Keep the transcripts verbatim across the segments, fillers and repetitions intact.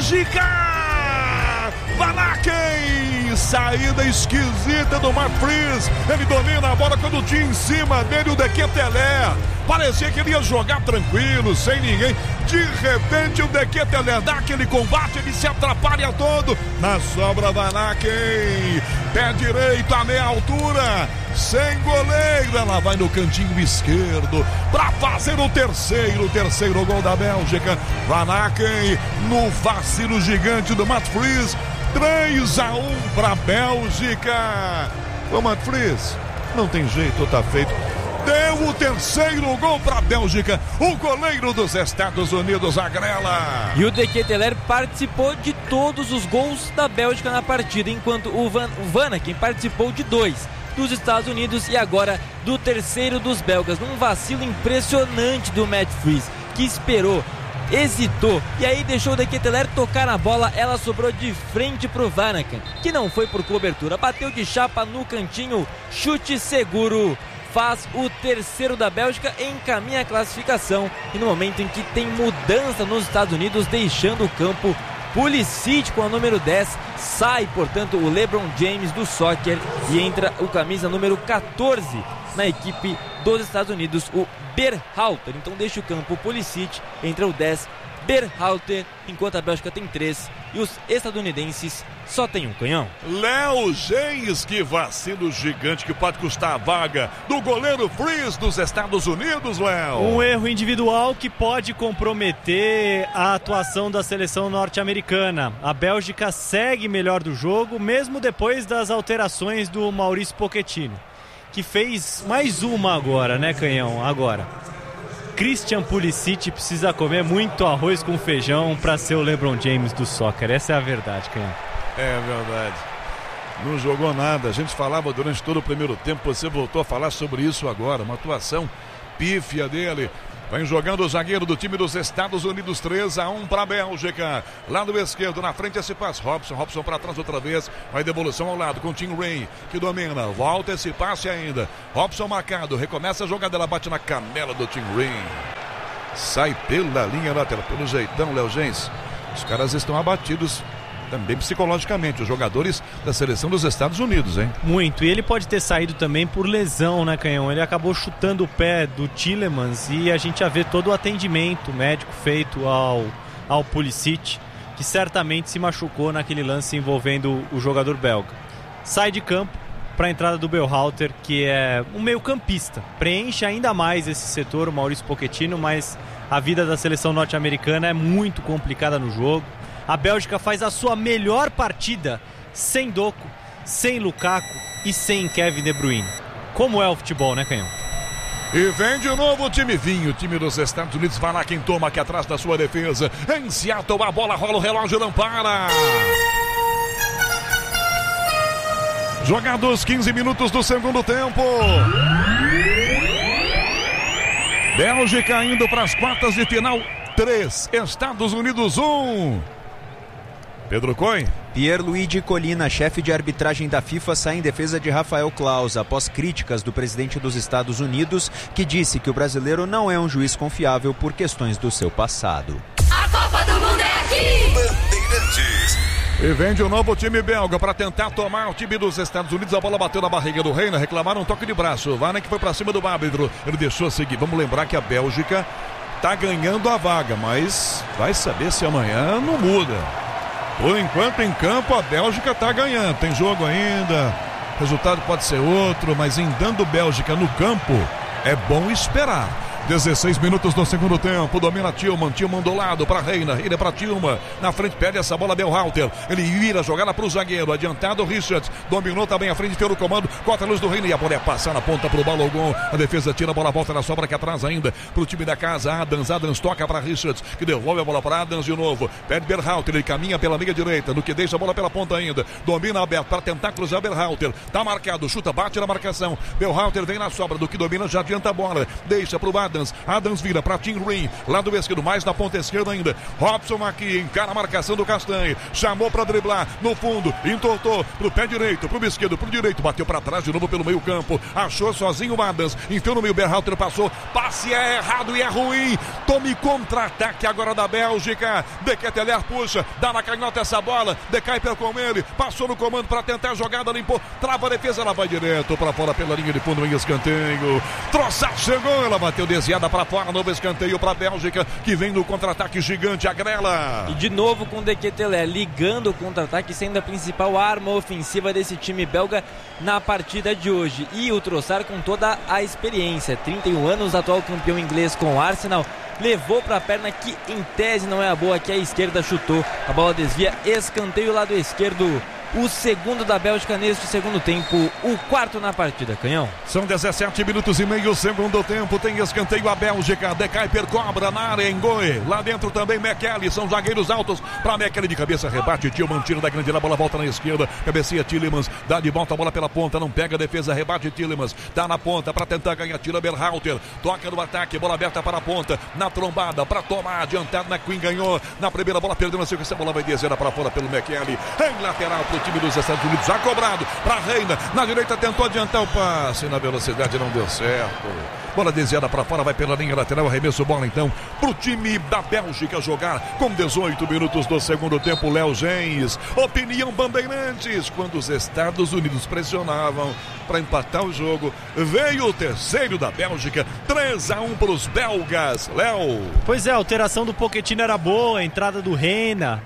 Bélgica! Van Aken, saída esquisita do Matfries, ele domina a bola quando tinha em cima dele o De Ketelaere, parecia que ele ia jogar tranquilo, sem ninguém, de repente o De Ketelaere dá aquele combate, ele se atrapalha todo, na sobra Van Aken, pé direito a meia altura, sem goleiro, ela vai no cantinho esquerdo, para fazer o terceiro, terceiro gol da Bélgica, Van Aken, no vacilo gigante do Matfries, três a um para a Bélgica. Ô Matfries, não tem jeito, tá feito. Deu o terceiro gol para a Bélgica. O goleiro dos Estados Unidos agrela. E o De Ketelaere participou de todos os gols da Bélgica na partida, enquanto o Van, o Van Aken participou de dois dos Estados Unidos e agora do terceiro dos belgas, num vacilo impressionante do Matfries, que esperou, hesitou e aí deixou o De Ketelaere tocar na bola. Ela sobrou de frente pro Van Aken, que não foi por cobertura, bateu de chapa no cantinho, chute seguro, faz o terceiro da Bélgica, encaminha a classificação. E no momento em que tem mudança nos Estados Unidos, deixando o campo, Pulisic com a número dez, sai portanto o LeBron James do soccer e entra o camisa número catorze na equipe dos Estados Unidos, o Berhalter. Então deixa o campo o Pulisic, entra o dez, Berhalter, enquanto a Bélgica tem três e os estadunidenses só tem um canhão. Léo James, que vacilo gigante que pode custar a vaga do goleiro Fries dos Estados Unidos, Léo. Um erro individual que pode comprometer a atuação da seleção norte-americana. A Bélgica segue melhor do jogo, mesmo depois das alterações do Maurício Pochettino, que fez mais uma agora, né, Canhão? Agora. Christian Pulisic precisa comer muito arroz com feijão para ser o LeBron James do soccer. Essa é a verdade, Canhão. É verdade. Não jogou nada. A gente falava durante todo o primeiro tempo, você voltou a falar sobre isso agora. Uma atuação pífia dele. Vem jogando o zagueiro do time dos Estados Unidos, três a um para a Bélgica. Lado esquerdo, na frente esse passe. Robson, Robson para trás outra vez. Vai devolução ao lado com o Tim Ray, que domina. Volta esse passe ainda. Robson marcado, recomeça a jogada, ela bate na canela do Tim Ray. Sai pela linha lateral, pelo jeitão, Léo Gens. Os caras estão abatidos também psicologicamente, os jogadores da seleção dos Estados Unidos, hein? Muito, e ele pode ter saído também por lesão, né, Canhão? Ele acabou chutando o pé do Tielemans e a gente já vê todo o atendimento médico feito ao, ao Pulisic, que certamente se machucou naquele lance envolvendo o jogador belga. Sai de campo para a entrada do Berhalter, que é um meio campista, preenche ainda mais esse setor, o Maurício Pochettino, mas a vida da seleção norte-americana é muito complicada no jogo. A Bélgica faz a sua melhor partida sem Doku, sem Lukaku e sem Kevin De Bruyne. Como é o futebol, né, Canhão? E vem de novo o time vinho, o time dos Estados Unidos. Vai lá quem toma aqui atrás da sua defesa. Em Seattle, a bola rola, o relógio não para. Jogados quinze minutos do segundo tempo. Bélgica indo para as quartas de final. três, Estados Unidos um. Pedro Coin. Pierluigi Collina, chefe de arbitragem da FIFA, sai em defesa de Rafael Claus após críticas do presidente dos Estados Unidos, que disse que o brasileiro não é um juiz confiável por questões do seu passado. A Copa do Mundo é aqui! Bandeirantes. E vem de novo o time belga para tentar tomar o time dos Estados Unidos. A bola bateu na barriga do Reina, reclamaram um toque de braço. O Van Aken foi para cima do árbitro, ele deixou seguir. Vamos lembrar que a Bélgica tá ganhando a vaga, mas vai saber se amanhã não muda. Por enquanto, em campo, a Bélgica está ganhando. Tem jogo ainda, o resultado pode ser outro, mas em dando Bélgica no campo, é bom esperar. dezesseis minutos no segundo tempo, domina Tillman, Tillman do lado para Reina, ele para Tillman, na frente perde essa bola Berhalter, ele vira a jogada para o zagueiro, adiantado Richards, dominou também a frente, teve o comando, corta a luz do Reina e a bola é passar na ponta para o Balogun, a defesa tira a bola, volta na sobra aqui atrás ainda, para o time da casa, Adams, Adams toca para Richards, que devolve a bola para Adams de novo, perde Berhalter, ele caminha pela meia direita, no que deixa a bola pela ponta ainda, domina aberto para tentar cruzar Berhalter, tá marcado, chuta, bate na marcação, Berhalter vem na sobra, do que domina já adianta a bola, deixa para o Adams, Adams. Adams vira para Tim Green, lado esquerdo, mais na ponta esquerda ainda. Robson aqui, encara a marcação do Castanhe. Chamou para driblar, no fundo, entortou pro pé direito, pro esquerdo, pro direito. Bateu para trás de novo pelo meio campo. Achou sozinho o Adams. Enfiou no meio, Berhalter passou. Passe é errado e é ruim. Tome contra-ataque agora da Bélgica. De Ketelaere puxa, dá na canhota essa bola. De Kuyper com ele, passou no comando para tentar a jogada, limpou, trava a defesa, ela vai direto para fora pela linha de fundo em escanteio. Trossard chegou, ela bateu desviada para fora, novo escanteio para a Bélgica, que vem no contra-ataque gigante, agrela. E de novo com De Ketelaere ligando o contra-ataque, sendo a principal arma ofensiva desse time belga na partida de hoje. E o Trossard com toda a experiência, trinta e um anos, atual campeão inglês com o Arsenal, levou para a perna que em tese não é a boa, que a esquerda chutou, a bola desvia, escanteio lado esquerdo. O segundo da Bélgica neste segundo tempo, o quarto na partida, Canhão. São dezessete minutos e meio, segundo tempo, tem escanteio a Bélgica. De Kuyper cobra na área, Ngoe. Lá dentro também McKelly, são zagueiros altos para McKelly de cabeça, rebate, Tillman tira da grande, a bola volta na esquerda, cabeceia Tielemans, dá de volta a bola pela ponta, não pega a defesa, rebate Tielemans, dá na ponta para tentar ganhar, tira Berhalter, toca no ataque, bola aberta para a ponta, na trombada, para tomar, adiantado na Queen, ganhou, na primeira bola, perdeu na sequência, a bola vai descer para fora pelo McKelly, em lateral pro time dos Estados Unidos, já cobrado para Reina, na direita tentou adiantar o passe, na velocidade não deu certo, bola desviada para fora, vai pela linha lateral, arremesso bola então pro time da Bélgica jogar com dezoito minutos do segundo tempo. Léo Gens, opinião Bandeirantes, quando os Estados Unidos pressionavam para empatar o jogo, veio o terceiro da Bélgica, três a um para os belgas. Léo. Pois é, a alteração do Pochettino era boa, a entrada do Reina,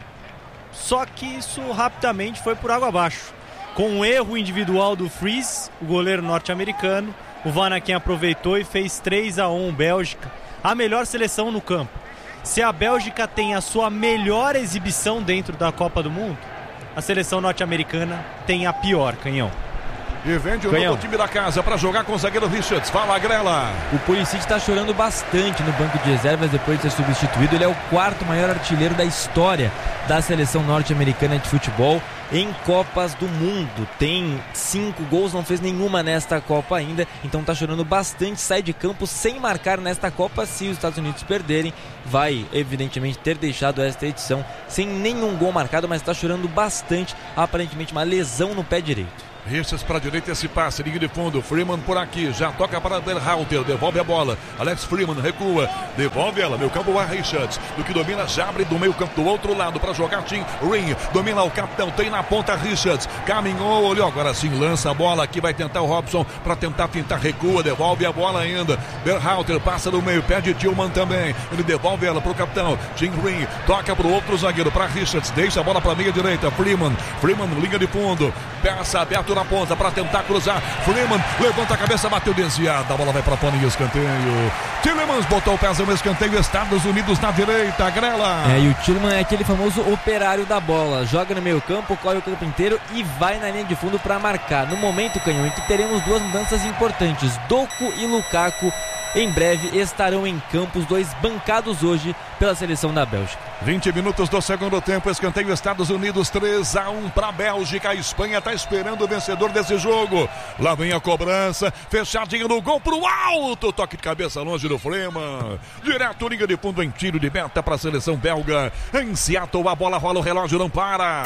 só que isso rapidamente foi por água abaixo. Com um erro individual do Fries, o goleiro norte-americano, o Van Aken aproveitou e fez três a um Bélgica, a melhor seleção no campo. Se a Bélgica tem a sua melhor exibição dentro da Copa do Mundo, a seleção norte-americana tem a pior, Canhão. E vende o novo time da casa para jogar com o zagueiro Richards. Fala, Grela. O Pulisic está chorando bastante no banco de reservas depois de ser substituído. Ele é o quarto maior artilheiro da história da seleção norte-americana de futebol em Copas do Mundo. Tem cinco gols, não fez nenhuma nesta Copa ainda, então está chorando bastante. Sai de campo sem marcar nesta Copa. Se os Estados Unidos perderem, vai evidentemente ter deixado esta edição sem nenhum gol marcado, mas está chorando bastante, aparentemente uma lesão no pé direito. Richards para a direita, esse passe, linha de fundo, Freeman por aqui, já toca para Berhalter, devolve a bola, Alex Freeman recua, devolve ela, meio campo a Richards, do que domina, já abre do meio campo do outro lado para jogar Tim Ring, domina o capitão, tem na ponta Richards, caminhou, olhou, agora sim lança a bola, aqui vai tentar o Robson para tentar pintar, recua, devolve a bola ainda, Berhalter passa do meio, pede Tillman também, ele devolve ela para o capitão, Tim Ring, toca para o outro zagueiro, para Richards, deixa a bola para a meia direita, Freeman, Freeman, linha de fundo, peça aberta na ponta para tentar cruzar, Freeman levanta a cabeça, bateu desviada, a bola vai para fora em escanteio. Tielemans botou o pé no escanteio, Estados Unidos na direita, Grela. É, e o Tielemans é aquele famoso operário da bola, joga no meio campo, corre o campo inteiro e vai na linha de fundo para marcar. No momento, Canhão, em que teremos duas mudanças importantes, Doku e Lukaku em breve estarão em campo, os dois bancados hoje pela seleção da Bélgica. vinte minutos do segundo tempo, escanteio Estados Unidos, três a um para a Bélgica. A Espanha está esperando o vencedor desse jogo. Lá vem a cobrança, fechadinho no gol pro alto, toque de cabeça longe do Freeman. Direto, linha de fundo em tiro de meta para a seleção belga. Em Seattle, a bola rola, o relógio não para.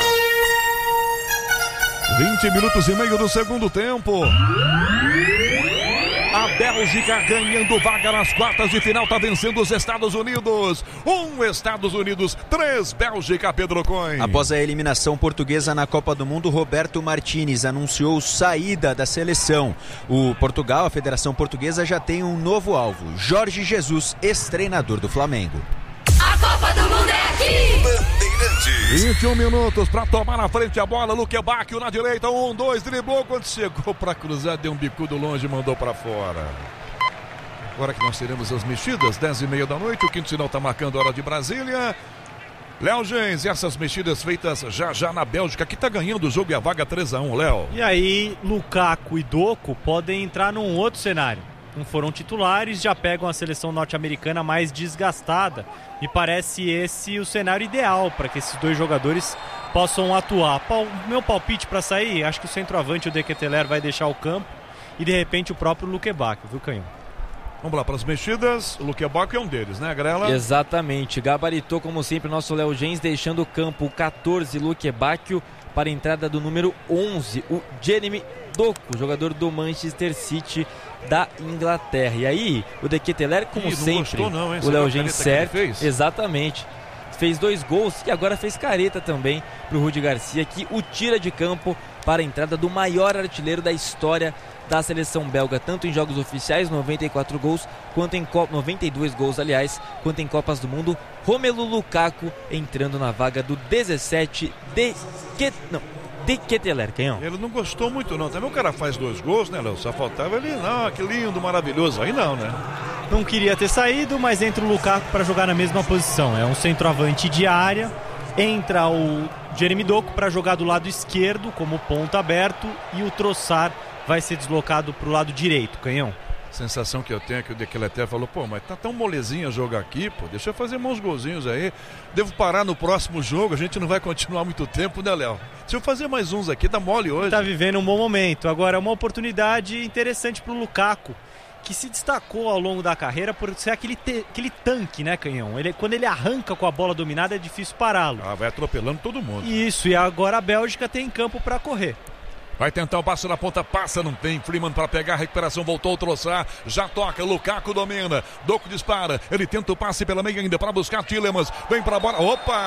vinte minutos e meio do segundo tempo. A Bélgica ganhando vaga nas quartas de final, está vencendo os Estados Unidos. Um Estados Unidos, três Bélgica, Pedro Coin. Após a eliminação portuguesa na Copa do Mundo, Roberto Martínez anunciou saída da seleção. O Portugal, a Federação Portuguesa, já tem um novo alvo, Jorge Jesus, ex-treinador do Flamengo. A Copa do Mundo é aqui! Bandeirantes. vinte e um minutos para tomar na frente a bola. Luque Bacchio na direita. Um, dois, driblou. Quando chegou para cruzar, deu um bicudo longe e mandou para fora. Agora que nós teremos as mexidas, dez e meia da noite. O quinto sinal está marcando a hora de Brasília. Léo Gens, e essas mexidas feitas já já na Bélgica, que está ganhando o jogo e a vaga três a um, Léo. E aí, Lukaku e Doku podem entrar num outro cenário. Não foram titulares, já pegam a seleção norte-americana mais desgastada. E parece esse o cenário ideal para que esses dois jogadores possam atuar. O meu palpite para sair, acho que o centroavante, o De Ketelaere, vai deixar o campo. E de repente o próprio Luque Bacchio, viu, Canhão? Vamos lá, para as mexidas, o Luquebaco é um deles, né, Grela? Exatamente, gabaritou como sempre o nosso Léo Gens, deixando o campo catorze, Luquebaco, para a entrada do número onze, o Jeremy Doku, jogador do Manchester City da Inglaterra. E aí, o De Ketelaere, como Ih, não sempre, gostou não, hein? o Léo Gens certo, fez? exatamente, fez dois gols e agora fez careta também para o Rudi Garcia, que o tira de campo para a entrada do maior artilheiro da história da seleção belga, tanto em jogos oficiais, noventa e quatro gols, quanto em Copa, noventa e dois gols, aliás, quanto em Copas do Mundo. Romelu Lukaku entrando na vaga do dezessete de que não, de Ketelaere, canhão. Ele não gostou muito não, também o cara faz dois gols, né, Léo? Só faltava ele, não, que lindo, maravilhoso, aí não, né? Não queria ter saído, mas entra o Lukaku para jogar na mesma posição, é um centroavante de área, entra o Jeremy Doku para jogar do lado esquerdo como ponta aberto e o Trossard vai ser deslocado para o lado direito, canhão. Sensação que eu tenho é que o De Ketelaere falou, pô, mas tá tão molezinha jogar aqui, pô, deixa eu fazer uns golzinhos aí, devo parar no próximo jogo, a gente não vai continuar muito tempo, né, Léo? Deixa eu fazer mais uns aqui, tá mole hoje. Tá vivendo um bom momento, agora é uma oportunidade interessante pro Lukaku, que se destacou ao longo da carreira por ser aquele, te, aquele tanque, né, canhão? Ele, quando ele arranca com a bola dominada é difícil pará-lo. Ah, vai atropelando todo mundo. Isso, e agora a Bélgica tem campo para correr. Vai tentar o passo na ponta, passa, não tem. Freeman para pegar a recuperação, voltou a troçar, já toca, Lukaku domina, Doku dispara, ele tenta o passe pela meia ainda para buscar Tielemans, vem para a bola,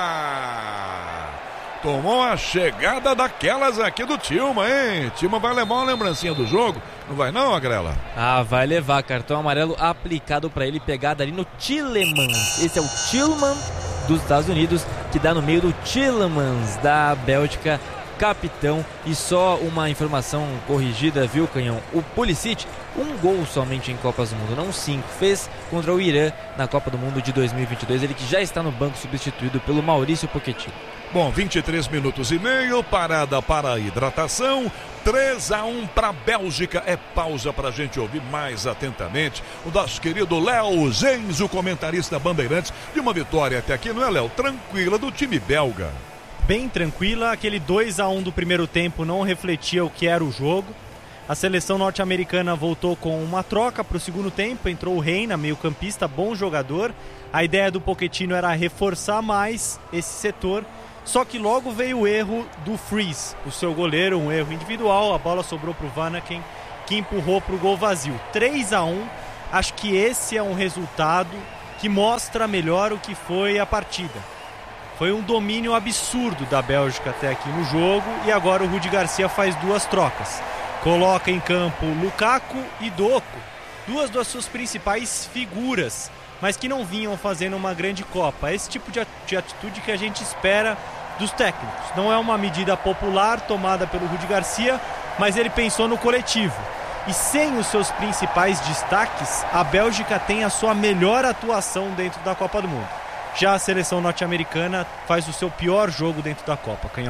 opa! Tomou a chegada daquelas aqui do Tillman, hein? Tillman vai levar uma lembrancinha do jogo, não vai não, Agrela? Ah, vai levar, cartão amarelo aplicado para ele, pegada ali no Tielemans. Esse é o Tillman dos Estados Unidos, que dá no meio do Tielemans da Bélgica, capitão. E só uma informação corrigida, viu, canhão? O Pulisic, um gol somente em Copas do Mundo, não cinco, fez contra o Irã na Copa do Mundo de dois mil e vinte e dois, ele que já está no banco, substituído pelo Maurício Pochettino. Bom, vinte e três minutos e meio, parada para a hidratação, três a um para a Bélgica. É pausa para a gente ouvir mais atentamente o nosso querido Léo Gens, o comentarista Bandeirantes, de uma vitória até aqui, não é, Léo? Tranquila do time belga. Bem tranquila, aquele dois a um do primeiro tempo não refletia o que era o jogo. A seleção norte-americana voltou com uma troca para o segundo tempo, entrou o Reina, meio-campista, bom jogador. A ideia do Pochettino era reforçar mais esse setor, só que logo veio o erro do Freeze, o seu goleiro, um erro individual, a bola sobrou para o Vanaken, que empurrou para o gol vazio. três a um, acho que esse é um resultado que mostra melhor o que foi a partida. Foi um domínio absurdo da Bélgica até aqui no jogo e agora o Rudi Garcia faz duas trocas. Coloca em campo Lukaku e Doku, duas das suas principais figuras, mas que não vinham fazendo uma grande Copa. Esse tipo de atitude que a gente espera dos técnicos. Não é uma medida popular tomada pelo Rudi Garcia, mas ele pensou no coletivo. E sem os seus principais destaques, a Bélgica tem a sua melhor atuação dentro da Copa do Mundo. Já a seleção norte-americana faz o seu pior jogo dentro da Copa, canhão.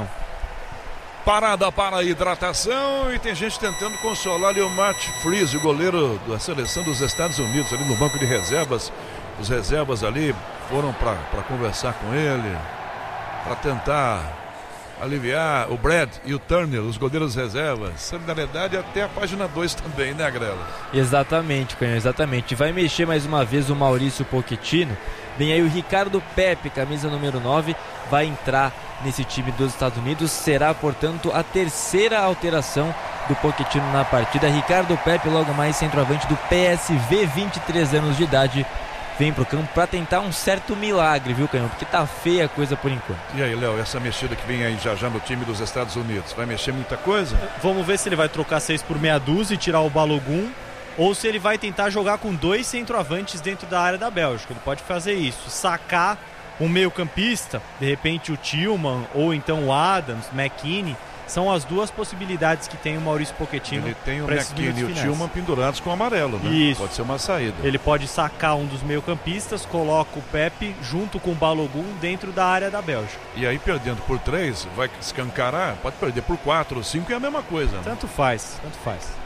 Parada para a hidratação e tem gente tentando consolar ali o Matt Freeze, o goleiro da seleção dos Estados Unidos, ali no banco de reservas. Os reservas ali foram para conversar com ele, para tentar aliviar o Brad e o Turner, os goleiros reservas. Solidariedade até a página dois também, né, Grela? Exatamente, canhão, exatamente. Vai mexer mais uma vez o Maurício Pochettino. Vem aí o Ricardo Pepe, camisa número nove, vai entrar nesse time dos Estados Unidos. Será, portanto, a terceira alteração do Pochettino na partida. Ricardo Pepe, logo mais centroavante do P S V, vinte e três anos de idade, vem pro campo para tentar um certo milagre, viu, canhão? Porque tá feia a coisa por enquanto. E aí, Léo, essa mexida que vem aí já já no time dos Estados Unidos, vai mexer muita coisa? Vamos ver se ele vai trocar seis por meia dúzia e tirar o Balogun, ou se ele vai tentar jogar com dois centroavantes dentro da área da Bélgica. Ele pode fazer isso, sacar um meio-campista, de repente o Tillman, ou então o Adams, McKinney. São as duas possibilidades que tem o Maurício Pochettino. Ele tem o McKinney e o Tillman pendurados com o amarelo, né? Isso. Pode ser uma saída. Ele pode sacar um dos meio-campistas, coloca o Pepe junto com o Balogun dentro da área da Bélgica. E aí, perdendo por três, vai escancarar, pode perder por quatro ou cinco, é a mesma coisa, né? Tanto faz, tanto faz.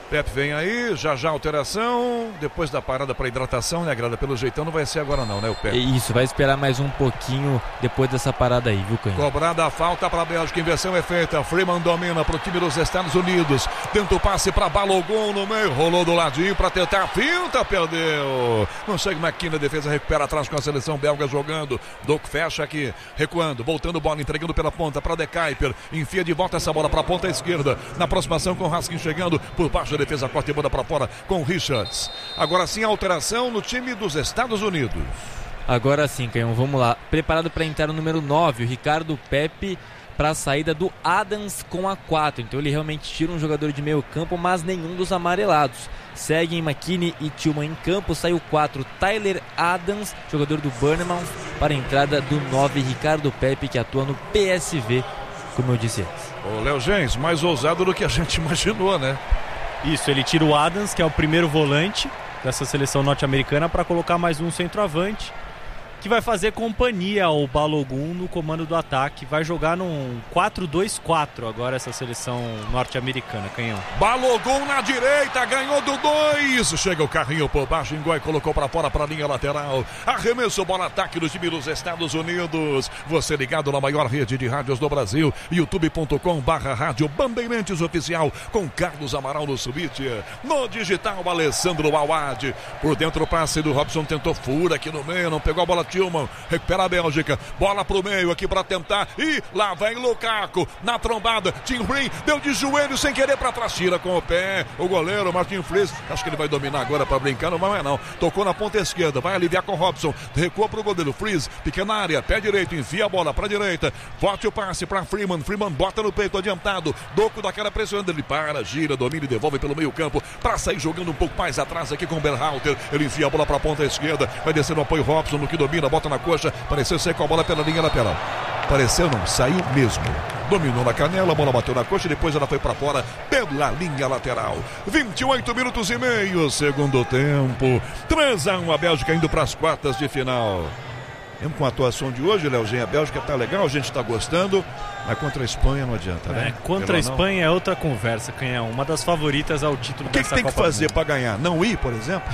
Pepe vem aí, já já alteração, depois da parada para hidratação, né, Grada? Pelo jeitão não vai ser agora não, né, o Pepe? Isso, vai esperar mais um pouquinho depois dessa parada aí, viu, Canhão? Cobrada a falta para a Bélgica, inversão é feita, Freeman domina para o time dos Estados Unidos, tenta o passe para Balogun no meio, rolou do ladinho para tentar a finta, perdeu. Não sei como é que a defesa recupera atrás com a seleção belga jogando, Doku fecha aqui, recuando, voltando bola, entregando pela ponta para De Kuyper, enfia de volta essa bola para a ponta esquerda, na aproximação com o Raskin chegando por baixo. A defesa corta e manda para fora com Richards. Agora sim, alteração no time dos Estados Unidos. Agora sim, Canhão, vamos lá. Preparado para entrar o número nove, o Ricardo Pepi, para a saída do Adams com a quatro. Então ele realmente tira um jogador de meio campo, mas nenhum dos amarelados. Seguem McKinney e Tillman em campo. Sai o quatro, Tyler Adams, jogador do Bournemouth, para a entrada do nove, Ricardo Pepi, que atua no P S V, como eu disse antes. Ô, Léo Gens, mais ousado do que a gente imaginou, né? Isso, ele tira o Adams, que é o primeiro volante dessa seleção norte-americana, para colocar mais um centroavante, que vai fazer companhia ao Balogun no comando do ataque. Vai jogar num quatro dois quatro agora essa seleção norte-americana, Canhão. Balogun na direita, ganhou do dois. Chega o carrinho por baixo, Ngoi colocou para fora para a linha lateral. Arremesso, bola, ataque do time dos Estados Unidos. Você ligado na maior rede de rádios do Brasil, youtube ponto com barra rádio Bandeirantes Oficial, com Carlos Amaral no subite. No digital, Alessandro Awad. Por dentro o passe do Robson, tentou fura aqui no meio, não pegou a bola. Tillman, recupera a Bélgica, bola pro meio aqui para tentar, e lá vem Lukaku, na trombada, Tim Green, deu de joelho sem querer para trás, tira com o pé, o goleiro Martin Fries, acho que ele vai dominar agora para brincar, não vai não, tocou na ponta esquerda, vai aliviar com o Robson, recua pro goleiro, Fries, pequena área, pé direito, enfia a bola para direita, forte o passe para Freeman, Freeman bota no peito adiantado, Doku daquela pressionando, ele para, gira, domina e devolve pelo meio campo, para sair jogando um pouco mais atrás aqui com o Berhalter, ele enfia a bola para a ponta esquerda, vai descer no apoio Robson, no que domina, bota na coxa, pareceu sair com a bola pela linha lateral. Pareceu não, saiu mesmo. Dominou na canela, a bola bateu na coxa, depois ela foi para fora pela linha lateral. vinte e oito minutos e meio, segundo tempo. três a um, a Bélgica indo para as quartas de final. Mesmo com a atuação de hoje, Leozinho, a Bélgica tá legal, a gente tá gostando, mas contra a Espanha não adianta, né? É, contra a Espanha é outra conversa, Canhão. Uma das favoritas ao título dessa Copa. O que, que tem que fazer para ganhar? Não ir, por exemplo?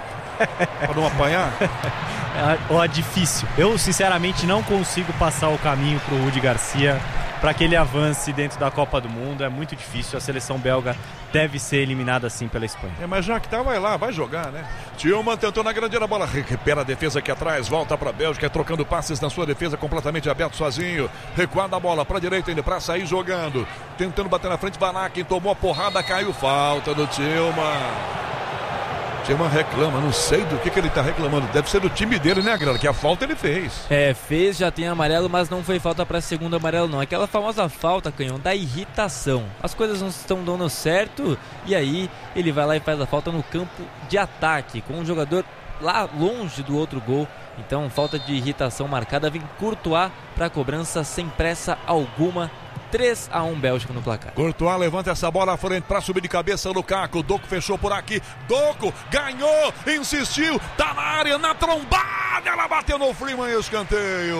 Para não apanhar? Ó, é difícil. Eu, sinceramente, não consigo passar o caminho pro Rudi Garcia para que ele avance dentro da Copa do Mundo. É muito difícil. A seleção belga deve ser eliminada assim pela Espanha. É, mas já que tá, vai lá, vai jogar, né? Tillman tentou na grande área, a bola recupera a defesa aqui atrás, volta para a Bélgica, trocando passes na sua defesa, completamente aberto sozinho. Recuada a bola para a direita, ainda para sair jogando. Tentando bater na frente, Van Aken tomou a porrada, caiu, falta do Tillman. Tillman reclama, não sei do que, que ele tá reclamando. Deve ser do time dele, né, Grela? Que a falta ele fez. É, fez, já tem amarelo, mas não foi falta para segundo amarelo, não. Aquela famosa falta, Canhão, da irritação. As coisas não estão dando certo e aí ele vai lá e faz a falta no campo de ataque, com um jogador lá longe do outro gol. Então, falta de irritação marcada. Vem Courtois para a cobrança sem pressa alguma. três a um Bélgica no placar. Courtois levanta essa bola à frente para subir de cabeça. Lukaku, Doku fechou por aqui. Doku ganhou, insistiu, tá na área, na trombada, ela bateu no Freeman e escanteio.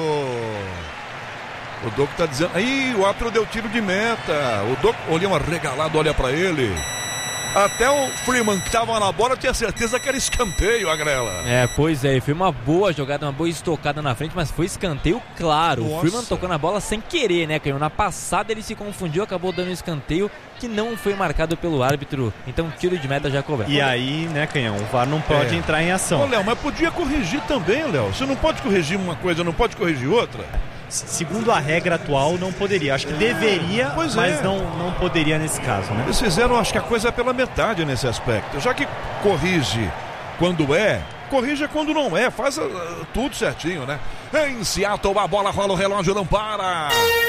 O Doku tá dizendo, aí o árbitro deu tiro de meta. O Doku olhou arregalado, olha para ele. Até o Freeman que estava na bola tinha certeza que era escanteio, a Grela. É, pois é, foi uma boa jogada, uma boa estocada na frente, mas foi escanteio claro. Nossa. O Freeman tocou na bola sem querer, né, Canhão? Na passada ele se confundiu, acabou dando um escanteio que não foi marcado pelo árbitro. Então tiro de meta já cobrado. E aí, né, Canhão, o V A R não pode é. entrar em ação. Ô, Léo, mas podia corrigir também, Léo. Você não pode corrigir uma coisa, não pode corrigir outra? Segundo a regra atual, não poderia. Acho que deveria, pois mas é. não, não poderia nesse caso, né? Eles fizeram, acho que a coisa é pela metade nesse aspecto. Já que corrige quando é, corrija quando não é. Faz uh, tudo certinho, né? Em Seattle, a bola rola, o relógio não para.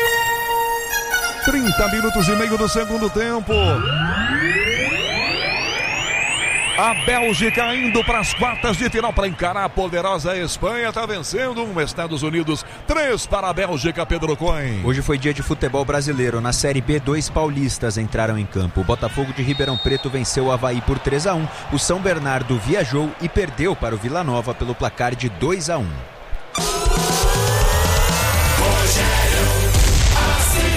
trinta minutos e meio do segundo tempo. A Bélgica indo para as quartas de final para encarar a poderosa Espanha. Está vencendo um Estados Unidos. Três para a Bélgica, Pedro Cohen. Hoje foi dia de futebol brasileiro. Na Série B, dois paulistas entraram em campo. O Botafogo de Ribeirão Preto venceu o Avaí por três a um. O São Bernardo viajou e perdeu para o Vila Nova pelo placar de dois a um.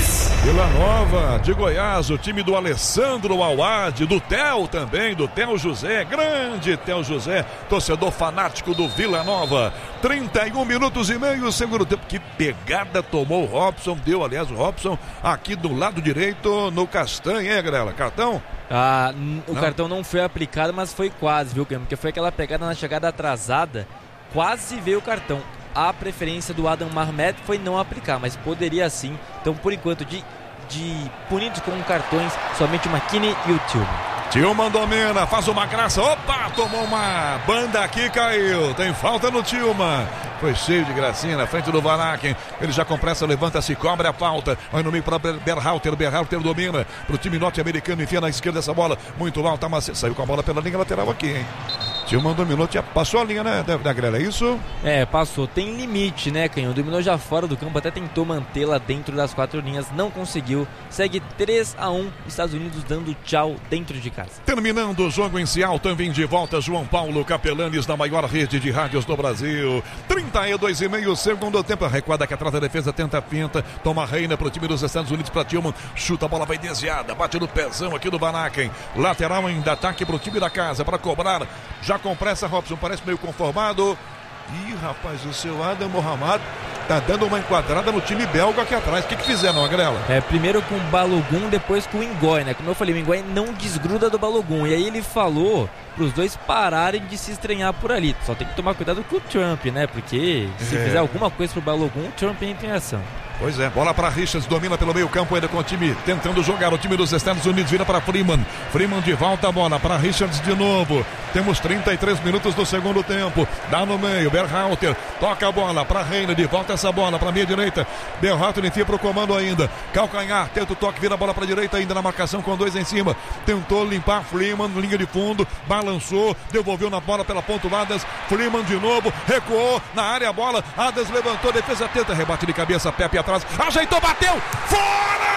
Vila Nova de Goiás, o time do Alessandro Awad, do Theo também, do Theo José, grande Theo José, torcedor fanático do Vila Nova. trinta e um minutos e meio, segundo tempo. Que pegada tomou o Robson, deu aliás o Robson aqui do lado direito no Castanha, hein, Grela? Cartão? Ah, o não. cartão não foi aplicado, mas foi quase, viu, Porque foi aquela pegada na chegada atrasada, quase veio o cartão. A preferência do Adam Mahmed foi não aplicar, mas poderia sim. Então, por enquanto, de, de punidos com cartões, somente o McKinney e o Tillman. Tillman domina, faz uma graça. Opa, tomou uma banda aqui, caiu. Tem falta no Tillman. Foi cheio de gracinha na frente do Van Aken. Ele já com pressa levanta-se, cobre a falta. Vai no meio para Berhalter. Berhalter domina para o time norte-americano. Enfia na esquerda essa bola. Muito alta, mas saiu com a bola pela linha lateral aqui, hein? Tillman dominou, já passou a linha, né, da, da Grela, é isso? É, passou. Tem limite, né, Canhão? Dominou já fora do campo, até tentou mantê-la dentro das quatro linhas, não conseguiu. Segue três a um, Estados Unidos dando tchau dentro de casa. Terminando o jogo em Seattle, também de volta João Paulo Capelanes na maior rede de rádios do Brasil. trinta e dois e meio, segundo tempo. Recuada que atrás da defesa, tenta a finta, toma a reina para o time dos Estados Unidos, para Tillman. Chuta, a bola vai desviada, bate no pezão aqui do Van Aken. Lateral ainda, ataque para o time da casa, para cobrar. Já com pressa, Robson parece meio conformado. Ih, rapaz, o seu Adam Mohamed tá dando uma enquadrada no time belga aqui atrás. O que que fizeram, Agrela? É, primeiro com o Balogun, depois com o Ngoy, né? Como eu falei, o Ngoy não desgruda do Balogun. E aí ele falou pros dois pararem de se estranhar por ali. Só tem que tomar cuidado com o Trump, né? Porque se é. fizer alguma coisa pro Balogun, o Trump entra em ação. Pois é, bola para Richards, domina pelo meio campo ainda com o time tentando jogar, o time dos Estados Unidos vira para Freeman, Freeman de volta a bola para Richards de novo, temos trinta e três minutos do segundo tempo, dá no meio, Berhalter, toca a bola para Reina, de volta essa bola para meia direita, Berhalter enfia para o comando ainda, calcanhar, tenta o toque, vira a bola para a direita ainda na marcação com dois em cima, tentou limpar Freeman, linha de fundo, balançou, devolveu na bola pela ponta o Adams, Freeman de novo, recuou na área a bola, Adams levantou, defesa tenta, rebate de cabeça, Pepe atrás, ajeitou, bateu, fora!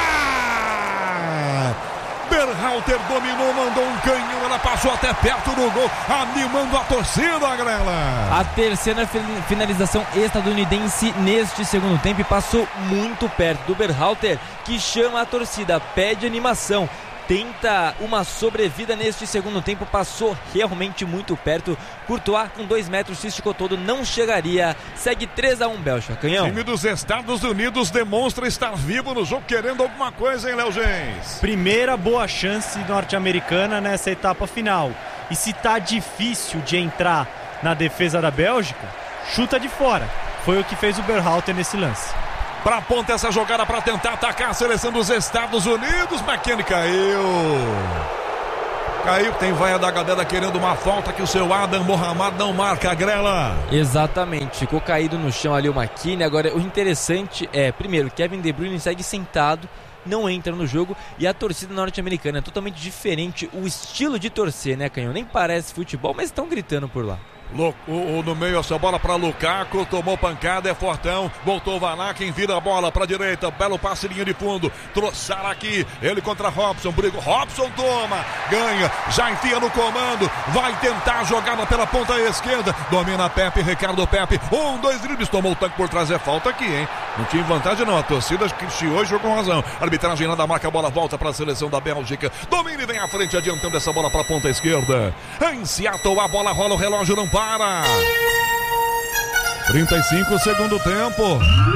Berhalter dominou, mandou um canhão, ela passou até perto do gol, animando a torcida, Grela. A terceira finalização estadunidense neste segundo tempo e passou muito perto do Berhalter, que chama a torcida, pede animação. Tenta uma sobrevida neste segundo tempo, passou realmente muito perto. Courtois com dois metros se esticou todo, não chegaria. Segue três a um Bélgica, Canhão. O time dos Estados Unidos demonstra estar vivo no jogo, querendo alguma coisa, hein, Léo Gens? Primeira boa chance norte-americana nessa etapa final. E se tá difícil de entrar na defesa da Bélgica, chuta de fora. Foi o que fez o Berhalter nesse lance. Pra ponta essa jogada para tentar atacar a seleção dos Estados Unidos. McKinney caiu. Caiu, tem vaia da galera querendo uma falta que o seu Adam Mohamed não marca, Grela. Exatamente, ficou caído no chão ali o McKinney. Agora o interessante é, primeiro, Kevin De Bruyne segue sentado, não entra no jogo, e a torcida norte-americana é totalmente diferente. O estilo de torcer, né, Canhão? Nem parece futebol, mas estão gritando por lá. O, o, no meio essa bola para Lukaku, tomou pancada, é fortão, voltou o Van Aken, vira a bola para a direita, belo passe, linha de fundo, trouxer aqui, ele contra Robson, briga, Robson toma, ganha, já enfia no comando, vai tentar a jogada pela ponta esquerda, domina Pepe, Ricardo Pepe, um, dois dribles, tomou o tanque por trás, é falta aqui, hein, não tinha vantagem não, a torcida que chiou e jogou com razão, arbitragem nada marca, a bola volta para a seleção da Bélgica, domina e vem à frente, adiantando essa bola para a ponta esquerda, em Seattle a bola rola, o relógio não para. Para trinta e cinco, segundo tempo.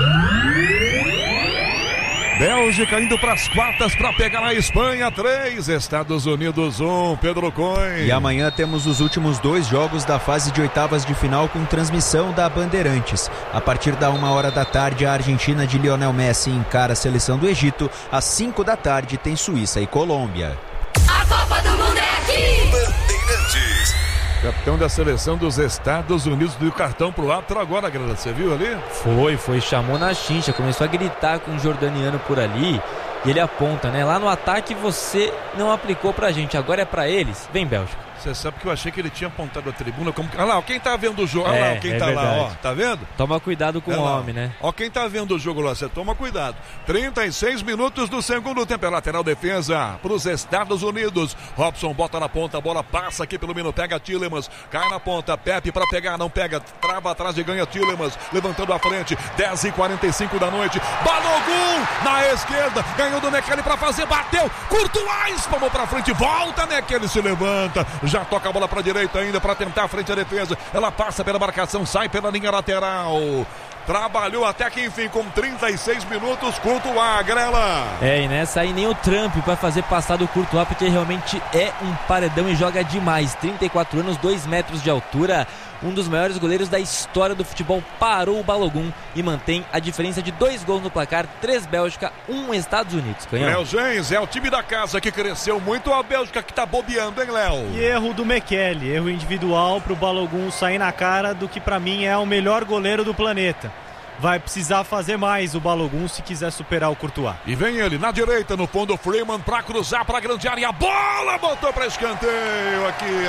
Bélgica indo para as quartas para pegar a Espanha, três, Estados Unidos um, Pedro Coin. E amanhã temos os últimos dois jogos da fase de oitavas de final com transmissão da Bandeirantes. A partir da uma hora da tarde, a Argentina de Lionel Messi encara a seleção do Egito. Às cinco da tarde tem Suíça e Colômbia. A Copa do Mundo é aqui! Bandeirantes. Capitão da seleção dos Estados Unidos deu cartão pro árbitro agora, Grela, você viu ali? Foi, foi, chamou na chincha, começou a gritar com o jordaniano por ali e ele aponta, né? Lá no ataque você não aplicou pra gente, agora é pra eles. Vem, Bélgica. Você sabe que eu achei que ele tinha apontado a tribuna como... Olha lá, quem tá vendo o jogo, olha É, lá, quem é tá verdade. lá, ó, tá vendo? Toma cuidado com É o lá. homem, né? Ó, quem tá vendo o jogo lá, você toma cuidado. trinta e seis minutos do segundo tempo, é lateral defesa pros Estados Unidos. Robson bota na ponta, a bola passa aqui pelo Mino, pega Tillemans, cai na ponta, Pepe pra pegar, não pega, trava atrás e ganha Tillemans, levantando a frente, dez e quarenta e cinco da noite, Balogun na esquerda, ganhou do Mekele pra fazer, bateu, Courtois, palmou pra frente, volta, Mekele se levanta, já toca a bola pra direita ainda pra tentar a frente a defesa, ela passa pela marcação, sai pela linha lateral, trabalhou até que enfim com trinta e seis minutos, Courtois, Grela. É, e nessa aí nem o Trump para fazer passar do Courtois, porque realmente é um paredão e joga demais, trinta e quatro anos, dois metros de altura, um dos maiores goleiros da história do futebol, parou o Balogun e mantém a diferença de dois gols no placar, três Bélgica, um Estados Unidos. Canhão. Léo Gens é o time da casa que cresceu muito, a Bélgica que tá bobeando, hein, Léo? E erro do Mekele, erro individual pro Balogun sair na cara do que pra mim é o melhor goleiro do planeta. Vai precisar fazer mais o Balogun se quiser superar o Courtois. E vem ele na direita, no fundo, Freeman pra cruzar pra grande área, a bola botou pra escanteio, aqui a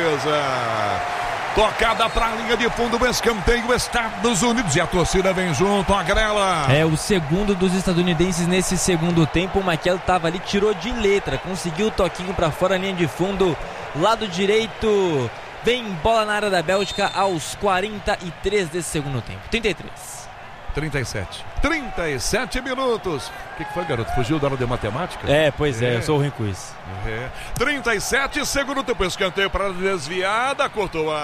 defesa. Tocada pra linha de fundo, o escanteio, Estados Unidos, e a torcida vem junto, a Grela. É o segundo dos estadunidenses nesse segundo tempo, o Michael tava ali, tirou de letra, conseguiu o toquinho pra fora, linha de fundo, lado direito, vem bola na área da Bélgica aos quarenta e três desse segundo tempo, trinta e três. trinta e sete. trinta e sete minutos. O que, que foi, garoto? Fugiu da hora de matemática? É, pois é, É. eu sou ruim com isso. É. trinta e sete, segundo tempo, escanteio para desviada, Courtois.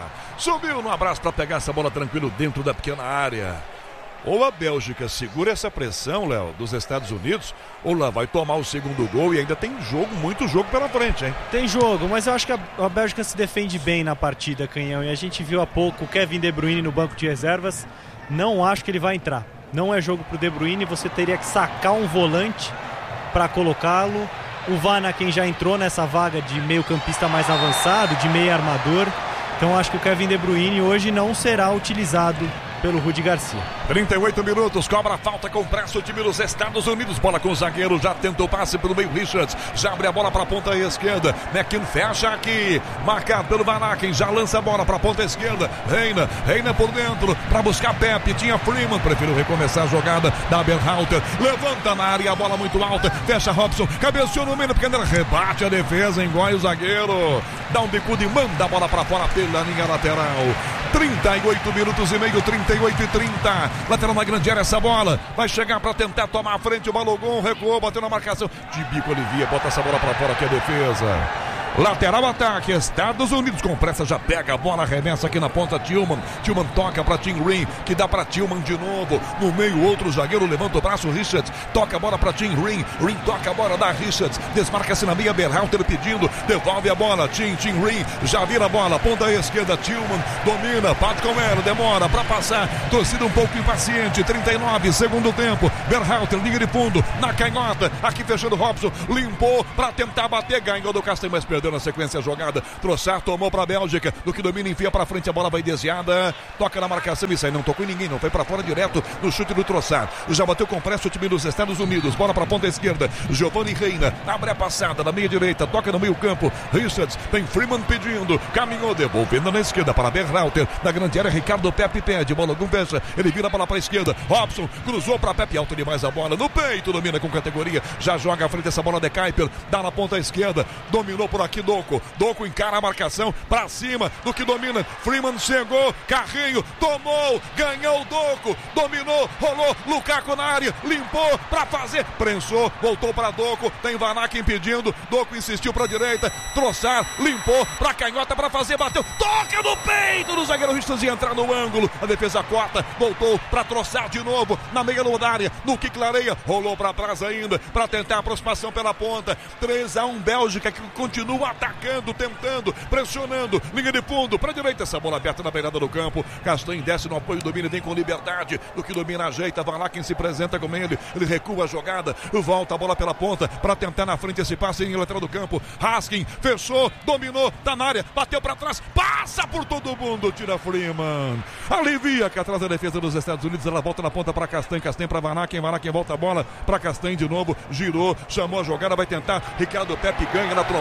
Subiu no abraço para pegar essa bola tranquilo dentro da pequena área. Ou a Bélgica segura essa pressão, Léo, dos Estados Unidos, ou lá vai tomar o segundo gol e ainda tem jogo, muito jogo pela frente, hein? Tem jogo, mas eu acho que a, a Bélgica se defende bem na partida, Canhão. E a gente viu há pouco o Kevin De Bruyne no banco de reservas. Não acho que ele vai entrar. Não é jogo pro De Bruyne, você teria que sacar um volante para colocá-lo. O Vanaken já entrou nessa vaga de meio campista mais avançado, de meio armador. Então acho que o Kevin De Bruyne hoje não será utilizado pelo Rudi Garcia. trinta e oito minutos, cobra a falta com pressa o time dos Estados Unidos, bola com o zagueiro, já tentou o passe pelo meio, Richards, já abre a bola para a ponta esquerda, McKinn fecha aqui, marcado pelo Vanaken, já lança a bola para a ponta esquerda, Reina, Reina por dentro, para buscar Pepe, tinha Freeman, prefiro recomeçar a jogada da Berhalter, levanta na área, a bola muito alta, fecha Robson, cabeceou no meio, porque ainda rebate a defesa, engole o zagueiro, dá um bicudo e manda a bola para fora pela linha lateral, trinta e oito minutos e meio, trinta e oito e trinta, lateral na grande área, essa bola vai chegar para tentar tomar a frente, o Balogun recuou, bateu na marcação, de bico alivia, bota essa bola para fora aqui a defesa. Lateral ataque, Estados Unidos com pressa, já pega a bola, arremessa aqui na ponta, Tillman, Tillman toca para Tim Ring, que dá para Tillman de novo, no meio outro zagueiro, levanta o braço, Richards, toca a bola para Tim Ring, Ring toca a bola da Richards, desmarca-se na meia, Berhalter pedindo, devolve a bola, Tim, Tim Ring, já vira a bola, ponta esquerda, Tillman, domina, bate com ela, demora para passar, torcida um pouco impaciente, trinta e nove, segundo tempo, Berhalter, linha de fundo, na canhota, aqui fechando Robson, limpou para tentar bater, ganhou do Castanho, mas perdeu na sequência a jogada, Trossard tomou para a Bélgica, do que domina, enfia para frente, a bola vai desviada, toca na marcação, isso aí não tocou em ninguém, não foi para fora direto no chute do Trossard, já bateu com pressa o time dos Estados Unidos, bola para a ponta esquerda, Giovanni Reina, abre a passada na meia direita, toca no meio campo, Richards, tem Freeman pedindo, caminhou, devolvendo na esquerda para Berhalter, na grande área, Ricardo Pepe pede, bola com fecha, ele vira a bola para a esquerda, Robson, cruzou para Pepe, alto demais a bola, no peito, domina com categoria, já joga à frente essa bola de Kuiper, dá na ponta esquerda, dominou por aqui Doku, Doku encara a marcação, pra cima, do que domina, Freeman chegou, Carrinho, tomou, ganhou o Doku, dominou, rolou, Lukaku na área, limpou pra fazer, prensou, voltou pra Doku, tem Vanaken impedindo, Doku insistiu pra direita, Trossard, limpou, pra canhota pra fazer, bateu, toca no peito do zagueiro Richards e entrar no ângulo, a defesa corta, voltou pra Trossard de novo, na meia da área, no que clareia, rolou pra trás ainda, pra tentar a aproximação pela ponta, três a um Bélgica que continua atacando, tentando, pressionando, linha de fundo, pra direita, essa bola aberta na beirada do campo, Castanho desce no apoio, domina, vem com liberdade, do que domina, ajeita, vai lá quem se apresenta com ele, ele recua a jogada, volta a bola pela ponta, pra tentar na frente esse passe em lateral do campo, Haskin, fechou, dominou, tá na área, bateu pra trás, passa por todo mundo, tira Freeman, alivia que atrás da defesa dos Estados Unidos, ela volta na ponta pra Castanho, Castanho pra Vanaken, Vanaken volta a bola pra Castanho de novo, girou, chamou a jogada, vai tentar, Ricardo Pepe ganha na trombada,